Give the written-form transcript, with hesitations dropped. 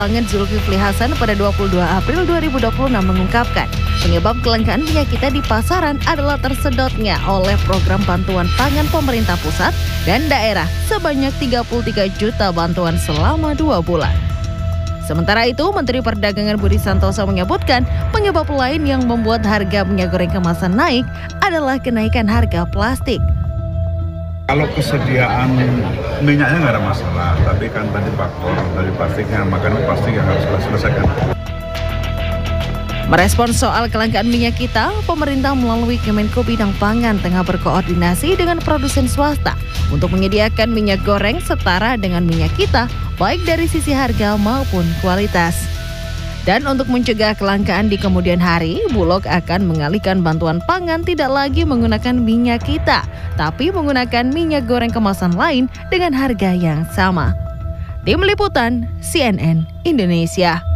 Pangan Zulkifli Hasan pada 22 April 2026 mengungkapkan penyebab kelangkaan minyak kita di pasaran adalah tersedotnya oleh program bantuan pangan pemerintah pusat dan daerah sebanyak 33 juta bantuan selama 2 bulan. Sementara itu, Menteri Perdagangan Budi Santoso menyebutkan penyebab lain yang membuat harga minyak goreng kemasan naik adalah kenaikan harga plastik. Kalau kesediaan minyaknya nggak ada masalah, tapi kan tadi faktor dari plastiknya, makanya plastik yang harus selesaikan. Merespons soal kelangkaan minyak kita, pemerintah melalui Kemenko Bidang Pangan tengah berkoordinasi dengan produsen swasta untuk menyediakan minyak goreng setara dengan minyak kita, baik dari sisi harga maupun kualitas. Dan untuk mencegah kelangkaan di kemudian hari, Bulog akan mengalihkan bantuan pangan tidak lagi menggunakan minyak kita, tapi menggunakan minyak goreng kemasan lain dengan harga yang sama. Tim Liputan CNN Indonesia.